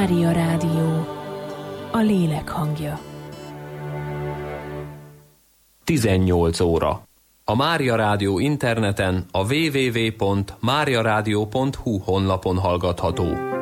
Mária Rádió, a lélek hangja. 18 óra. A Mária Rádió interneten a www.mariaradio.hu honlapon hallgatható.